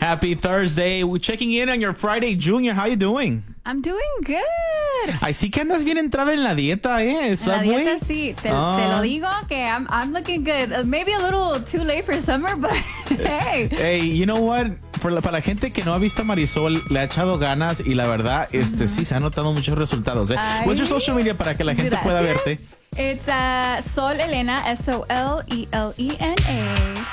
Happy Thursday. We're checking in on your Friday, Junior. How you doing? I'm doing good. Ay, sí que andas bien entrada en la dieta, ¿eh? En la dieta sí, te lo digo que I'm looking good. Maybe a little too late for summer, but hey. Hey, you know what? Para la gente que no ha visto a Marisol, le ha echado ganas y la verdad, sí se han notado muchos resultados, ¿eh? What's your social media para que la gente pueda verte? It's Sol Elena, SOLELENA.